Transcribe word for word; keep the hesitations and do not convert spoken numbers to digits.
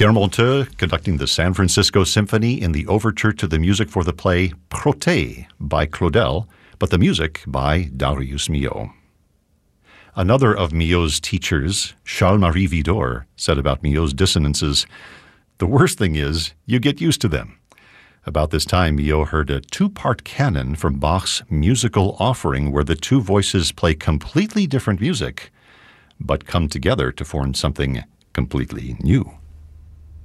Pierre Monteux conducting the San Francisco Symphony in the overture to the music for the play Protée by Claudel, but the music by Darius Milhaud. Another of Milhaud's teachers, Charles-Marie Widor, said about Milhaud's dissonances, "The worst thing is you get used to them." About this time, Milhaud heard a two-part canon from Bach's Musical Offering where the two voices play completely different music, but come together to form something completely new.